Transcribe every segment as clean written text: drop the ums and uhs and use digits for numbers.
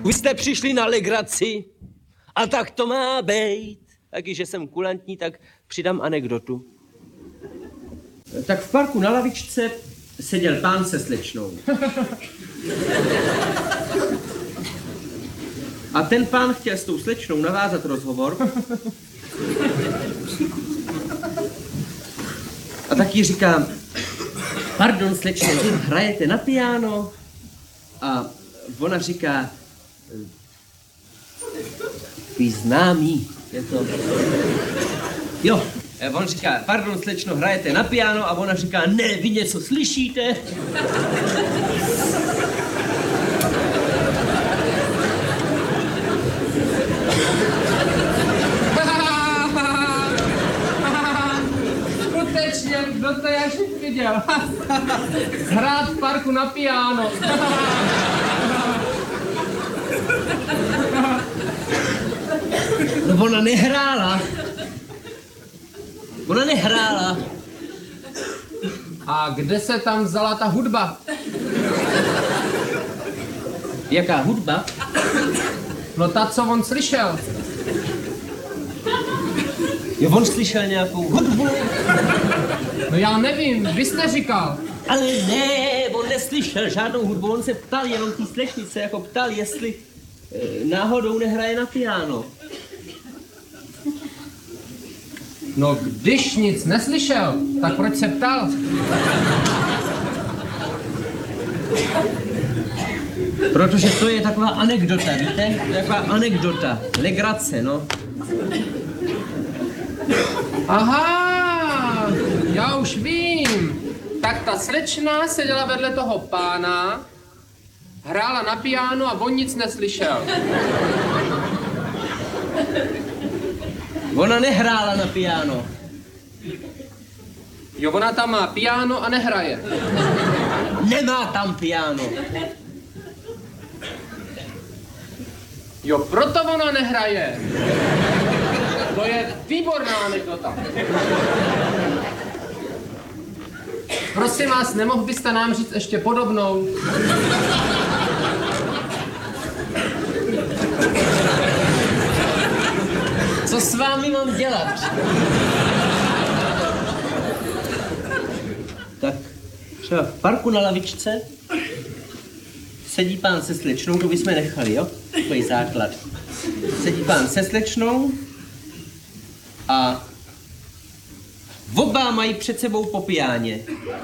Vy jste přišli na legraci a tak to má být. Taky, že jsem kulantní, tak přidám anekdotu. Tak v parku na lavičce seděl pán se slečnou. A ten pán chtěl s tou slečnou navázat rozhovor. A tak jí říkám, pardon slečno, vy hrajete na piano? A ona říká, vy známý, je to... Jo, on říká, pardon slečno, hrajete na piano? A ona říká, ne, vy něco slyšíte? Skutečně, kdo to až viděl? Hrát v parku na piano. No ona nehrála. Ona nehrála. A kde se tam vzala ta hudba? Jaká hudba? No ta, co on slyšel. Jo, on slyšel nějakou hudbu. No já nevím, vy jste říkal. Ale ne, on neslyšel žádnou hudbu, on se ptal jenom té slečnice, jako ptal, jestli náhodou nehraje na piano. No když nic neslyšel, tak proč se ptal? Protože to je taková anekdota, víte? Taková anekdota, legrace, no. Aha, já už vím. Tak ta slečna seděla vedle toho pána, hrála na piano a on nic neslyšel. Ona nehrála na piano. Jo, ona tam má piano a nehraje. Nemá tam piano. Jo, proto ona nehraje. To je výborná anekdota. Prosím vás, nemohl byste nám říct ještě podobnou? Co s vámi mám dělat? Tak třeba v parku na lavičce sedí pán se slečnou, to bychom nechali, jo? Takový základ. Sedí pán se slečnou a oba mají před sebou po piáně.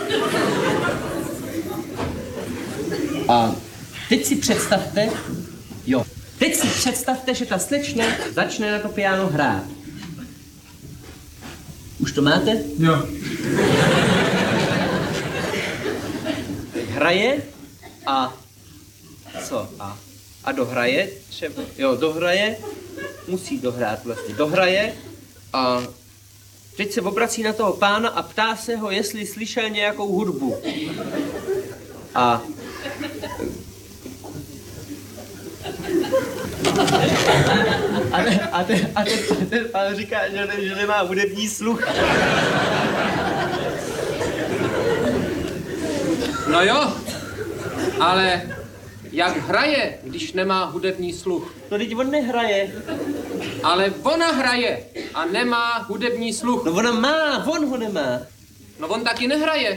A teď si představte, jo, teď si představte, že ta slečna začne na to piano hrát. Už to máte? Jo. Hraje a co? A dohraje třeba, jo, dohraje, musí dohrát vlastně, dohraje a teď se obrací na toho pána a ptá se ho, jestli slyšel nějakou hudbu. A ten pán říká, že nemá hudební sluch. No jo, ale jak hraje, když nemá hudební sluch? No teď on nehraje. Ale ona hraje a nemá hudební sluch. No ona má, on ho nemá. No on taky nehraje.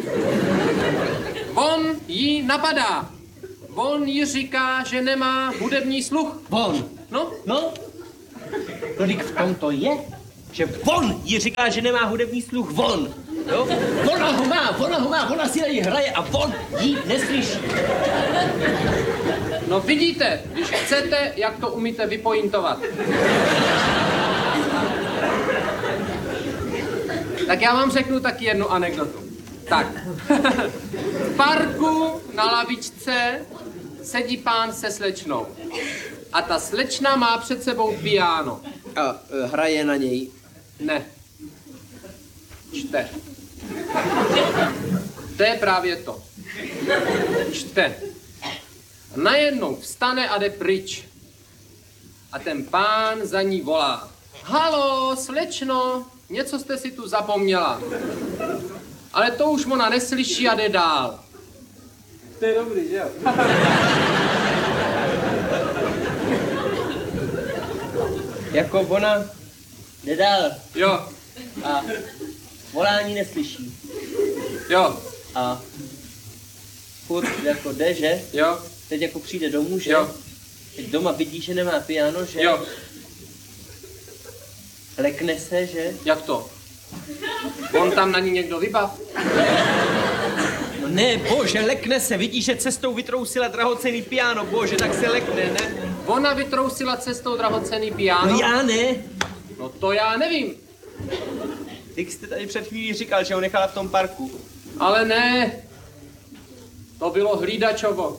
On jí napadá. On jí říká, že nemá hudební sluch. On. No, No, kolik v tom to je, že on jí říká, že nemá hudební sluch, on. Jo? Ona ho má, ona si tady hraje a on jí neslyší. no vidíte, když chcete, jak to umíte vypointovat. Tak já vám řeknu taky jednu anekdotu. Tak, v parku na lavičce sedí pán se slečnou. A ta slečna má před sebou piano. A hraje na něj. Ne. Čte. To je právě to. Čte. Najednou vstane a jde pryč. A ten pán za ní volá. Halo, slečno, něco jste si tu zapomněla. Ale to už ona neslyší a jde dál. To je dobrý, že jo? Jako ona jde dál Jo, a volání neslyší. jo, A furt jako jde, že? jo, Teď jako přijde domů, že? jo, Teď doma vidí, že nemá piano, že? jo. Lekne se, že? Jak to? On tam na ní někdo vybav? No ne, bože, lekne se, vidí, že cestou vytrousila drahocenný piano, bože, tak se lekne, ne? Ona vytrousila cestou drahocenný piano? No já ne. No to já nevím. Teď jste tady před chvílí říkal, že ho nechala v tom parku. Ale ne. To bylo hlídačovo.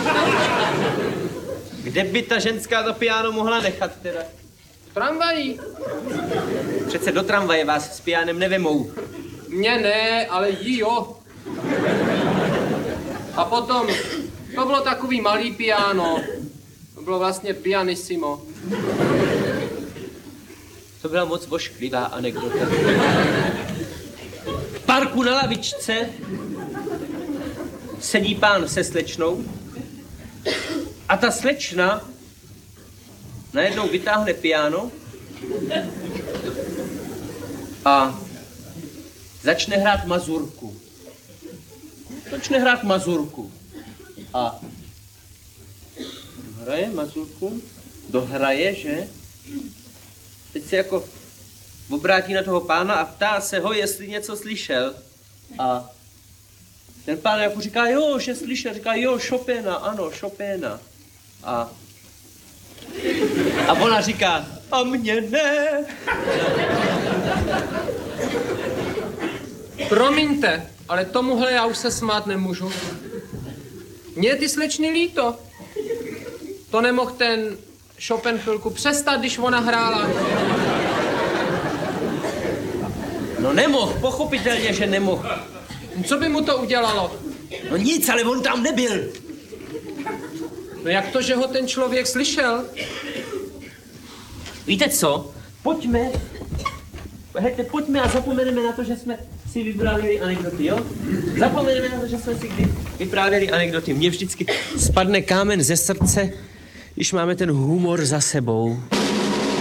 Kde by ta ženská to piano mohla nechat teda? V tramvaji. Přece do tramvaje vás s pianem nevemou. Mně ne, ale jí jo. A potom, to bylo takový malý piano. To bylo vlastně pianissimo. To byla moc vošklivá anekdota. V parku na lavičce sedí pán se slečnou a ta slečna najednou vytáhne piano a začne hrát mazurku. A hraje mazurku, dohraje, že? Teď se jako obrátí na toho pána a ptá se ho, jestli něco slyšel. A ten pán jako říká, jo, že slyšel, říká, jo, Chopina, ano, Chopina. A ona říká, a mě ne. Promiňte, ale tomuhle já už se smát nemůžu. Mně je ty slečny líto. To nemohl ten Chopin chvilku přestat, když ona hrála. No nemohl, pochopitelně, že nemohl. Co by mu to udělalo? No nic, ale on tam nebyl. No jak to, že ho ten člověk slyšel? Víte co? Pojďme a zapomeneme na to, že jsme si vyprávěli anekdoty, jo? Zapomeneme na to, že jsme si kdy vyprávěli anekdoty. Mně vždycky spadne kámen ze srdce, když máme ten humor za sebou.